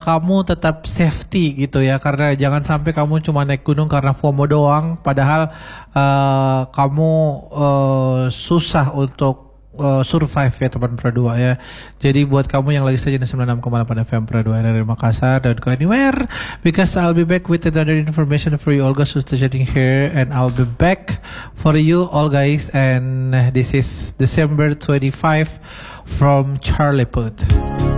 kamu tetap safety gitu ya, karena jangan sampai kamu cuma naik gunung karena FOMO doang, padahal kamu susah untuk survive ya teman Pro 2 ya. Jadi buat kamu yang lagi saja di 96,8 FM Pro 2 dari Makassar, don't go anywhere because I'll be back with another information for you all guys who's sitting here, and I'll be back for you all guys, and this is December 25 from Charlie Puth.